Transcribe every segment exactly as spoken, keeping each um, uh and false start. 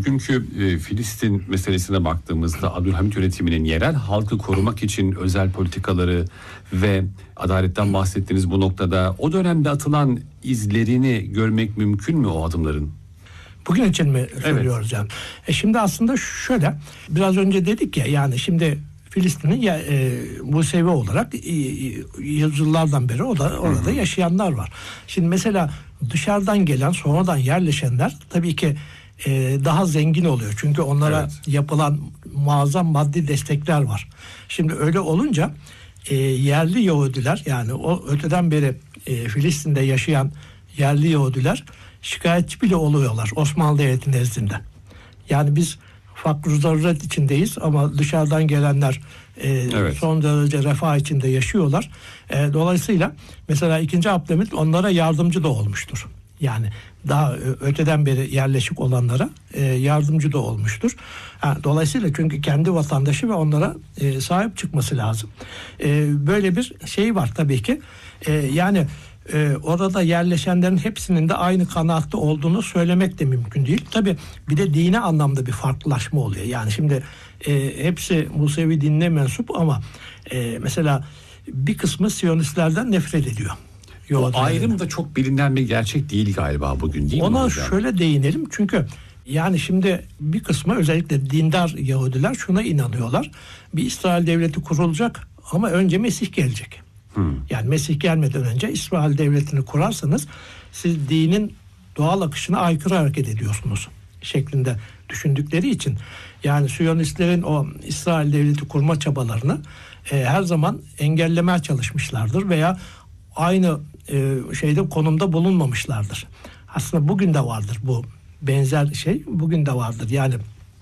bugünkü e, Filistin meselesine baktığımızda Abdülhamit yönetiminin yerel halkı korumak için özel politikaları ve adaletten bahsettiğiniz bu noktada o dönemde atılan izlerini görmek mümkün mü o adımların? Bugün için mi söylüyoruz evet. yani? E şimdi aslında şöyle, biraz önce dedik ya, yani şimdi Filistin'in ya, e, Musevi olarak e, yüzyıllardan beri o da, orada hı hı. yaşayanlar var. Şimdi mesela dışarıdan gelen, sonradan yerleşenler tabii ki e, daha zengin oluyor. Çünkü onlara evet. yapılan muazzam maddi destekler var. Şimdi öyle olunca e, yerli Yahudiler, yani o öteden beri e, Filistin'de yaşayan yerli Yahudiler şikayetçi bile oluyorlar Osmanlı Devleti nezdinde. Yani biz fakr zaruret içindeyiz ama dışarıdan gelenler e, evet. son derece refah içinde yaşıyorlar. E, dolayısıyla mesela ikinci Abdülhamit onlara yardımcı da olmuştur. Yani daha öteden beri yerleşik olanlara e, yardımcı da olmuştur. Ha, dolayısıyla çünkü kendi vatandaşı ve onlara e, sahip çıkması lazım. E, böyle bir şey var tabii ki. E, yani Ee, orada yerleşenlerin hepsinin de aynı kanaatte olduğunu söylemek de mümkün değil. Tabii bir de dini anlamda bir farklılaşma oluyor. Yani şimdi e, hepsi Musevi dinine mensup ama e, mesela bir kısmı Siyonistlerden nefret ediyor. O ayrım da çok bilinen bir gerçek değil galiba bugün, değil mi? Ona şöyle değinelim, çünkü yani şimdi bir kısmı, özellikle dindar Yahudiler şuna inanıyorlar: bir İsrail devleti kurulacak ama önce Mesih gelecek. Hmm. Yani Mesih gelmeden önce İsrail devletini kurarsanız siz dinin doğal akışına aykırı hareket ediyorsunuz şeklinde düşündükleri için, yani Siyonistlerin o İsrail devleti kurma çabalarını e, her zaman engellemeye çalışmışlardır veya aynı e, şeyde konumda bulunmamışlardır. Aslında bugün de vardır bu benzer şey, bugün de vardır. Yani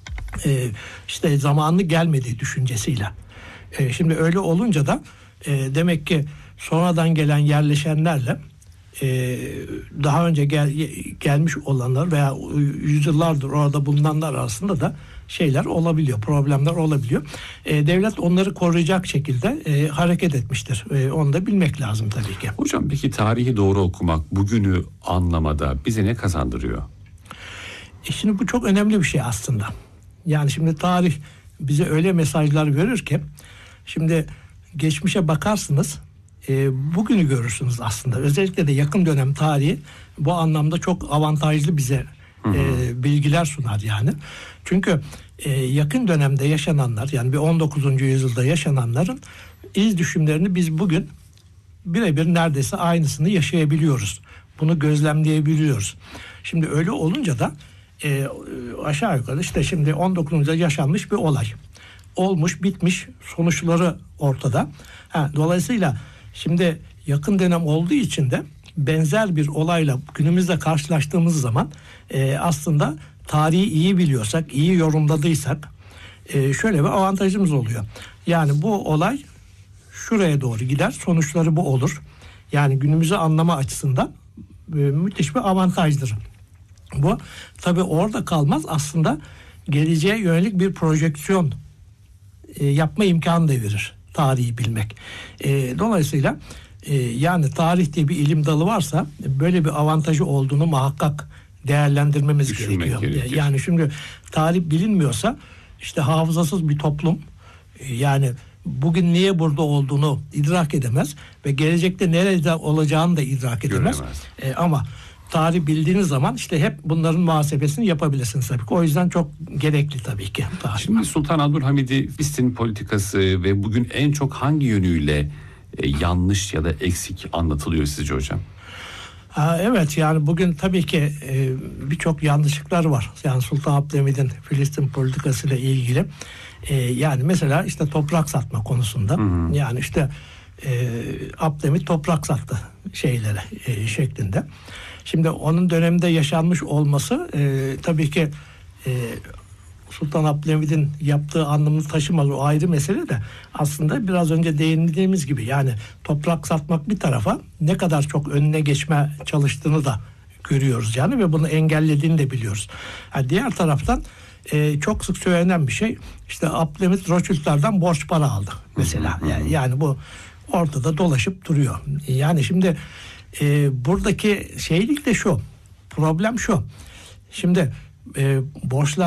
e, işte zamanı gelmediği düşüncesiyle. E, şimdi öyle olunca da E, demek ki sonradan gelen yerleşenlerle e, daha önce gel, gelmiş olanlar veya yüzyıllardır orada bulunanlar arasında da şeyler olabiliyor, problemler olabiliyor. E, devlet onları koruyacak şekilde e, hareket etmiştir. E, onu da bilmek lazım tabii ki. Hocam peki tarihi doğru okumak bugünü anlamada bize ne kazandırıyor? E şimdi bu çok önemli bir şey aslında. Yani şimdi tarih bize öyle mesajlar verir ki, şimdi geçmişe bakarsınız, e, bugünü görürsünüz aslında. Özellikle de yakın dönem tarihi bu anlamda çok avantajlı bize e, bilgiler sunar yani. Çünkü e, yakın dönemde yaşananlar, yani bir on dokuzuncu yüzyılda yaşananların iz düşümlerini biz bugün birebir neredeyse aynısını yaşayabiliyoruz. Bunu gözlemleyebiliyoruz. Şimdi öyle olunca da e, aşağı yukarı işte şimdi on dokuzuncuda yaşanmış bir olay. Olmuş, bitmiş, sonuçları ortada. Ha, dolayısıyla şimdi yakın dönem olduğu için de benzer bir olayla günümüzde karşılaştığımız zaman e, aslında tarihi iyi biliyorsak, iyi yorumladıysak e, şöyle bir avantajımız oluyor. Yani bu olay şuraya doğru gider, sonuçları bu olur. Yani günümüzü anlama açısından e, müthiş bir avantajdır. Bu tabii orada kalmaz, aslında geleceğe yönelik bir projeksiyon e, yapma imkanı da verir tarihi bilmek. E, dolayısıyla e, yani tarih diye bir ilim dalı varsa böyle bir avantajı olduğunu muhakkak değerlendirmemiz Düşünmek gerekiyor. Gerekir. Yani şimdi tarih bilinmiyorsa işte hafızasız bir toplum e, yani bugün niye burada olduğunu idrak edemez ve gelecekte nerede olacağını da idrak edemez. E, ama tarih bildiğiniz zaman işte hep bunların muhasebesini yapabilirsiniz tabii ki. O yüzden çok gerekli tabii ki. Tarih. Şimdi Sultan Abdülhamid'i Filistin politikası ve bugün en çok hangi yönüyle e, yanlış ya da eksik anlatılıyor sizce hocam? Ha, evet, yani bugün tabii ki e, birçok yanlışlıklar var. Yani Sultan Abdülhamid'in Filistin politikasıyla ilgili. E, yani mesela işte toprak satma konusunda. Hı hı. Yani işte e, Abdülhamid toprak sattı şeylere e, şeklinde. Şimdi onun döneminde yaşanmış olması e, tabii ki e, Sultan Abdülhamid'in yaptığı anlamını taşımaz, o ayrı mesele de aslında biraz önce değindiğimiz gibi yani toprak satmak bir tarafa, ne kadar çok önüne geçme çalıştığını da görüyoruz yani ve bunu engellediğini de biliyoruz. Yani diğer taraftan e, çok sık söylenen bir şey, işte Abdülhamid Rothschild'lerden borç para aldı mesela. Yani, yani bu ortada dolaşıp duruyor. Yani şimdi e, buradaki şeylik de şu, problem şu. Şimdi e, borçlar